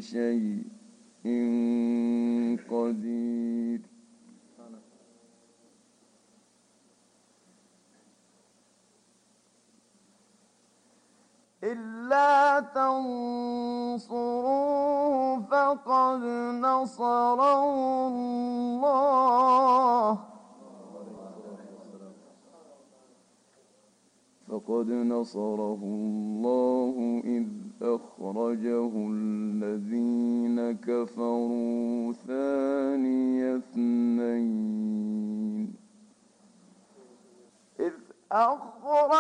شيء قدير. إلا تنصروه فقد نصره الله إذ أخرجه الذين كفروا ثاني اثنين إذ أخرج